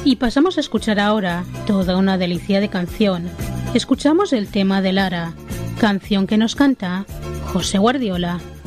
Y pasamos a escuchar ahora toda una delicia de canción. Escuchamos el tema de Lara, canción que nos canta José Guardiola.